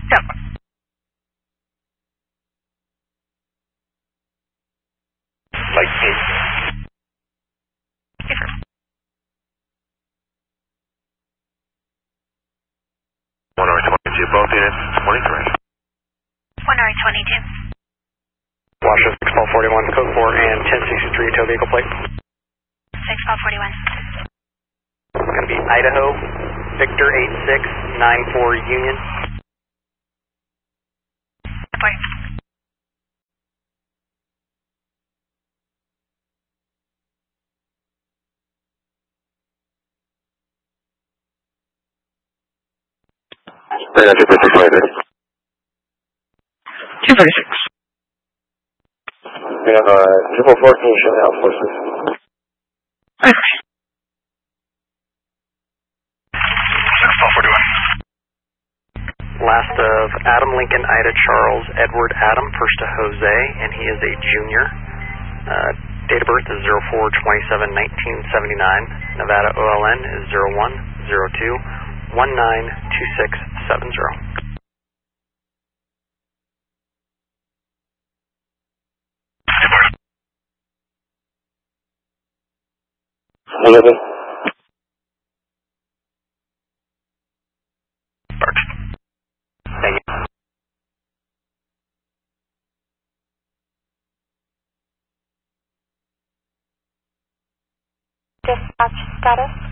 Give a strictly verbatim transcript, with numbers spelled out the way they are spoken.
Yep. Like eight. Yes, sir. one R twenty-two, both units, twenty-three. one R twenty-two. Washington six twelve forty-one, code four and ten sixty-three, tow vehicle plate. six twelve forty-one. It's going to be Idaho, Victor eight six nine four Union. Report. three hundred fifty-five. two forty-six. We have a triple fourteen Chanel forces. Okay. six twelve forty-one. Last of Adam Lincoln, Ida Charles, Edward Adam, first to Jose, and he is a junior. Uh, date of birth is zero four twenty-seven nineteen seventy-nine. Nevada O L N is zero one zero two one nine two six seven zero. eleven. Thank you. Dispatch status.